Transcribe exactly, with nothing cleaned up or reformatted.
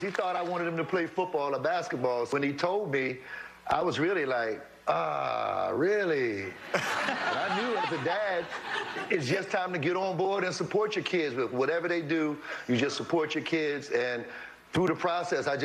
He thought I wanted him to play football or basketball. When he told me, I was really like, ah, really? And I knew as a dad, it's just time to get on board and support your kids with whatever they do. You just support your kids, and through the process, I just